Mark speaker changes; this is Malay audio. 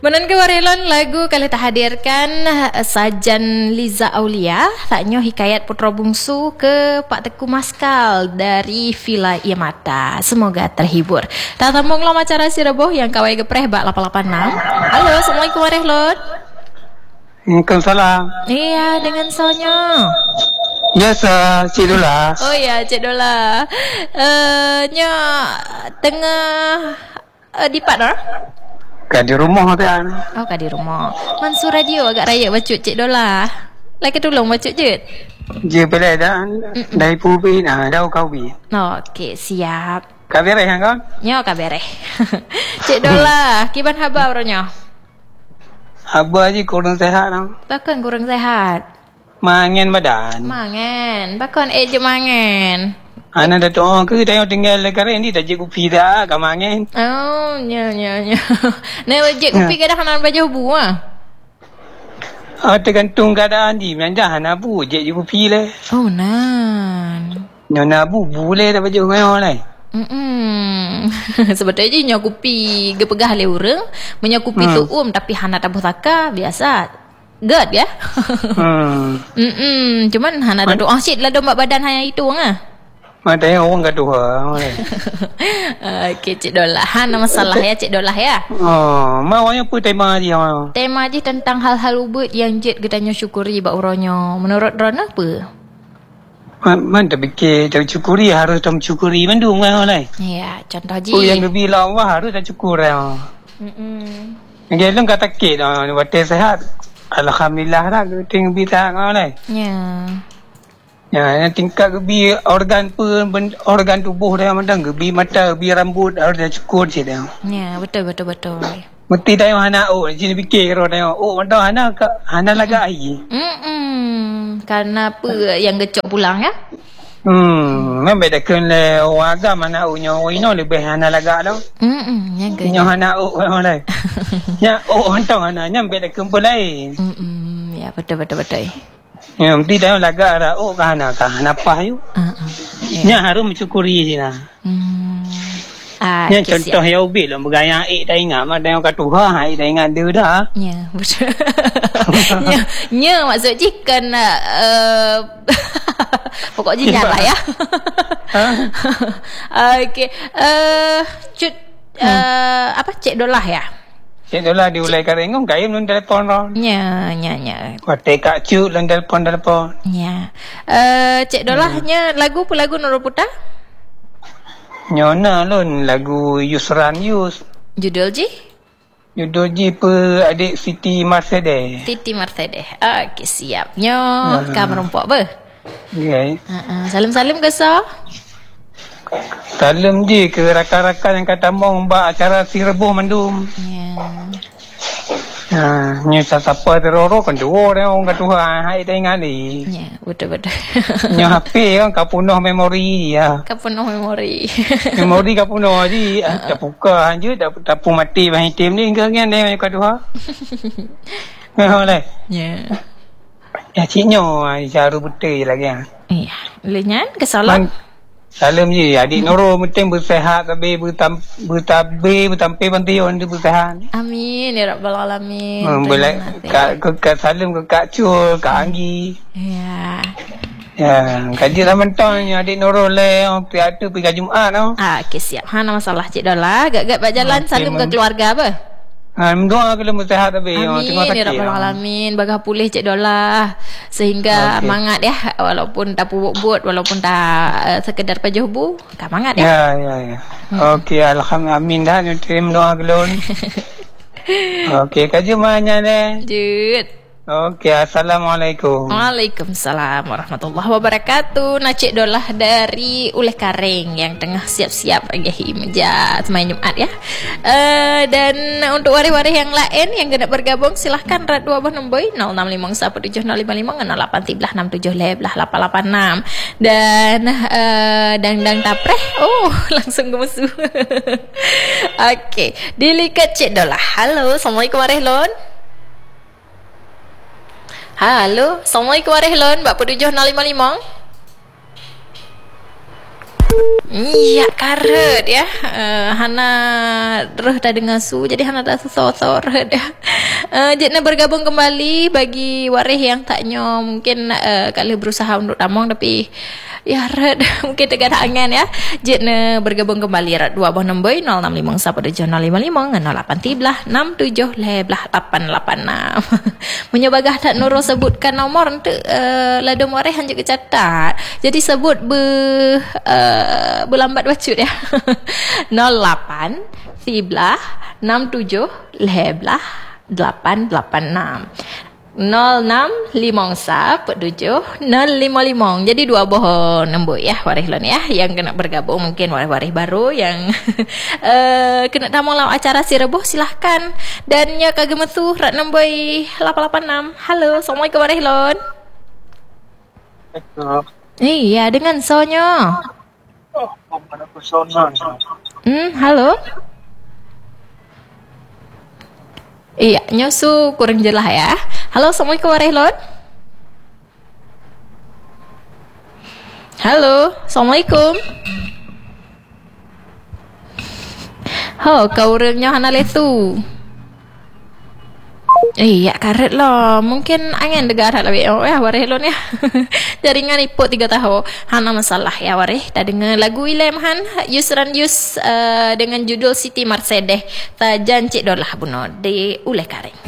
Speaker 1: Menan ke warelon lagu kali tak hadirkan Sajan Liza Aulia taknya hikayat putra bungsu ke Pak Teku Maskal dari Villa Yamata. Semoga terhibur. Tak tambung lo acara sireboh yang kawai gepreh bak 886. Halo, Assalamualaikum warahmatullahi.
Speaker 2: Waalaikumsalam.
Speaker 1: Iya, dengan Sonyo.
Speaker 2: Yes, Cik Dola.
Speaker 1: Oh ya, Cik Dola. Nya tengah di partner?
Speaker 2: Kan di rumah tu kan.
Speaker 1: Oh, kan di rumah. Mansu radio agak raya bacut Cik Dola. Lagi tolong bacut je.
Speaker 2: Je pelai dah. Dari pubi nah, dah kau bi.
Speaker 1: Okey, siap.
Speaker 2: Kau beres kan kau?
Speaker 1: Nyo kabere. Cik Dola, kiban khabar orangnya?
Speaker 2: Abah je kurang sehat tau.
Speaker 1: Bakon kurang sehat.
Speaker 2: Mangan badan.
Speaker 1: Mangan. Bakon je mangan.
Speaker 2: Ana dah doa ke tengok tinggal karen ni tak je kopi dah kau mangan.
Speaker 1: Oh, nya. Nah, wajib kopi ke dah hanan baju bu ah.
Speaker 2: Tergantung keadaan di mana hana bu je kopi le.
Speaker 1: Oh, nan.
Speaker 2: Nona bu boleh dah baju kau le.
Speaker 1: Sebetulnya nya kopi ge pegah le urang, menya kopi tu tapi hana tabuh taka biasa. Gad ya. Cuman hana ada doa sit lah dombak badan hanya itu ngah.
Speaker 2: Ada yang orang gaduh.
Speaker 1: Okey, Cik Dolah. Hana masalah ya, Cik Dolah ya.
Speaker 2: Oh, maunya apa tema dia?
Speaker 1: Tema je tentang hal-hal ubud yang Jit getanya syukuri bak uronyo. Menurut Ron apa?
Speaker 2: Man tak fikir tak syukuri harus tak syukuri mendung kan oleh.
Speaker 1: Ya, contoh je.
Speaker 2: Oh yang lebih lawa harus tak syukur ya. Gelong kata kit batin sehat. Alhamdulillah dah ting bita oleh.
Speaker 1: Ya.
Speaker 2: Ya, tingkat gebi organ organ tubuh dia macam gebi mata, gebi rambut harus dah cukup je dia.
Speaker 1: Ya, betul.
Speaker 2: Mesti dah anak sini fikir orang tengok. Oh, macam anak laga air.
Speaker 1: Karena apa yang gecok pulang ya?
Speaker 2: Memang dah kena orang agam anak nyo ino lebih anak laga dah.
Speaker 1: Yang ke.
Speaker 2: Nyo anak orang lain. Ya, macam anaknya dah kumpul lain.
Speaker 1: Ya, betul.
Speaker 2: Ya, mesti dah laga dah. Oh, kahana apa you? Ya, harus mencukuri je lah. Ya, contoh yang ubit lah. Bergaya aik dah ingat. Mak tengok kat Tuhan, aik dah ingat dia dah.
Speaker 1: Ya, betul. Maksud je kena... pokoknya nyala ya. Okey. Cik Dolah ya?
Speaker 2: Cik Dolah diulai karengong kaya belum telefon ron.
Speaker 1: Ya.
Speaker 2: Kata kak cuk belum telefon.
Speaker 1: Ya. Cik Dolahnya lagu Nurul Putra?
Speaker 2: Nyona lon lagu Yusran Yus.
Speaker 1: Judul je
Speaker 2: pe adik Siti Mercedes.
Speaker 1: Okey, siap. Nyo ka merompok apa?
Speaker 2: Ya.
Speaker 1: Salam-salam ke so?
Speaker 2: Salam je ke rakan-rakan yang kata mong buat acara sireboh mandum.
Speaker 1: Ya.
Speaker 2: Nyo siapa teroro kan dua orang kata hai dah ingat ni.
Speaker 1: Ya, betul.
Speaker 2: Nyo HP kan kau penuh memori dia.
Speaker 1: Kau penuh memori.
Speaker 2: Memori kau penuh je. Tak buka je tak pun mati bang hitam ni kan dia kata. Oleh.
Speaker 1: Ya.
Speaker 2: Ya ciknya cara betul lagi ah.
Speaker 1: Iya, lenyan ke salam.
Speaker 2: Salam je adik Nurul penting bersihat tapi bertampil pantion dia bersihat.
Speaker 1: Amin ya rabbal alamin.
Speaker 2: Boleh kak salam ke Kak Cul, Kak Anggi.
Speaker 1: Ya.
Speaker 2: Ya, kaji ramentang adik Nurul le piatu pergi Jumaat tau.
Speaker 1: Okey, siap. Hana masalah Cik Dolah. Gak berjalan salam ke keluarga apa?
Speaker 2: Doa kalau bersihat tapi
Speaker 1: amin ya rabbal alamin. Bagah pulih Cik Dolah sehingga mangat ya walaupun tak pubut walaupun tak sekedar pajuh ka mangat ya.
Speaker 2: Ya. Okey, alhamdulillah amin dah terima doa kelon. Okey, kaji mana le?
Speaker 1: Jut.
Speaker 2: Okey, assalamualaikum.
Speaker 1: Waalaikumsalam warahmatullahi wabarakatuh. Cik Dolah dari Uleh Kareng yang tengah siap-siap lagi meja semain Jumat ya. Dan untuk wari-wari yang lain yang kena bergabung silahkan rat 2 nombor 06517055 dan dang tapreh. Oh, langsung ke musuh. Okey, dilikat Cik Dolah. Halo, Assalamualaikum warahmatullahi. Halo, Assalamualaikum warahmatullahi wabarakatuh. 47 055. Iya karet ya. Hana reh dah dengar su, jadi Hana dah susah dah. Jekna bergabung kembali bagi waris yang taknya mungkin kalau berusaha untuk tamong tapi ya red mungkin tegak angan ya. Jekna bergabung kembali red 2 buah nombor 0651 055 08 67 886. Menyebagah tak nurul sebutkan nomor untuk ladum waris hanya kecatat. Jadi sebut berlambat bacut ya. 08 13 67 886 0651 Jadi 2 buah nombor ya waris lon ya yang kena bergabung, mungkin waris baru yang kena tamu dalam acara si Rebuh, silahkan. Dan nya kagem tu rat nombor 886. Halo, Assalamualaikum waris lon. Iya, dengan sonyo. Halo. Iya, nyosu kurang jelas ya. Halo, Assalamualaikum warahmatullahi. Halo, Assalamualaikum. Kau orangnya hana letu. Iya, karet loh. Mungkin angin negara lebih. Oh ya, waris lon ya. Jaringan ipot 3 tahun. Hana masalah ya waris. Dah dengar lagu Ilham Han Yusran Yus dengan judul Siti Mercedes. Tajan cik dolah buno di uleh kareng.